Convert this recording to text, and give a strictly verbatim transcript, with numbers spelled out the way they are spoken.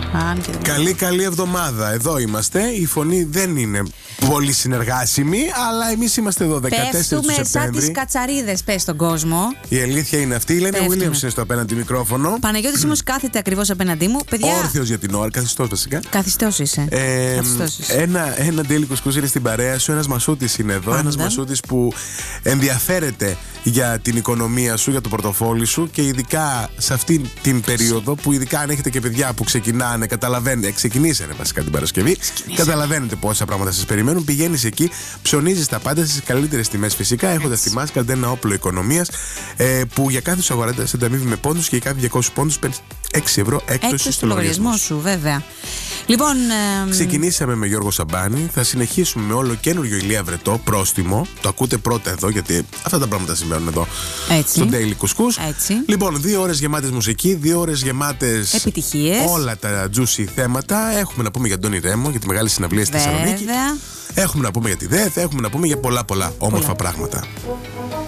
Καλή καλή εβδομάδα. Εδώ είμαστε. Η φωνή δεν είναι πολύ συνεργάσιμη, αλλά εμείς είμαστε εδώ δεκατέσσερις του Πέφτουμε Σεπτέμβρη. σαν τις κατσαρίδες, πες στον κόσμο. Η αλήθεια είναι αυτή. Η Ελένη Πέφτουμε. Williams είναι στο απέναντι μικρόφωνο. Παναγιώτης όμως κάθεται ακριβώς απέναντί μου. Παιδιά, Όρθιος για την ώρα, καθιστός βασικά. καθιστός είσαι. Ε, Καθιστός είσαι. ένα, ένα ντέλι κουσκούς είναι στην παρέα σου. Ένας Μασούτης είναι εδώ. Πάντα. Ένας Μασούτης που ενδιαφέρεται για την οικονομία σου, για το πορτοφόλι σου και ειδικά σε αυτή την περίοδο που ειδικά αν έχετε και παιδιά που ξεκινάνε, καταλαβαίνετε, ξεκινήσανε βασικά την Παρασκευή, καταλαβαίνετε πόσα πράγματα σας περιμένουν. Πηγαίνεις εκεί, ψωνίζεις τα πάντα στις καλύτερες τιμές φυσικά, έχοντας τη μάσκα ένα όπλο οικονομίας ε, που για κάθε σου αγορά σε ανταμείβει με πόντους και για κάθε διακόσιους πόντους παίρνεις έξι ευρώ έκπτωση στο λογαριασμό σου. σου, βέβαια. Λοιπόν, ε, Ξεκινήσαμε με Γιώργο Σαμπάνη, θα συνεχίσουμε με όλο καινούριο Ηλία Βρετό, πρόστιμο. Το ακούτε πρώτα εδώ, γιατί αυτά τα πράγματα συμβαίνουν εδώ έτσι. στο Daily Couscous. Έτσι. Λοιπόν, δύο ώρες γεμάτες μουσική, δύο ώρες γεμάτες επιτυχίες. όλα τα juicy θέματα. Έχουμε να πούμε για Ντόνι Ρέμο, για τη μεγάλη συναυλία στη Θεσσαλονίκη. Βέβαια. Έχουμε να πούμε για τη ΔΕΘ, έχουμε να πούμε για πολλά πολλά όμορφα Πολλά. πράγματα.